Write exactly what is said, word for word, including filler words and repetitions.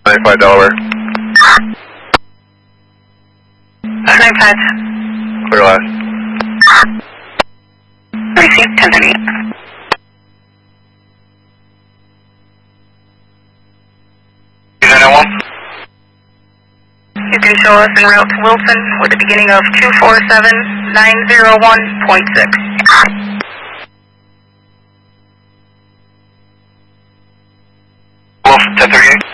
ninety-five Delaware. ninety-five. Clear last. Receive ten thirty-eight. nine oh one. You can show us en route to Wilson with the beginning of two four seven nine zero one point six. Wilson ten thirty-eight.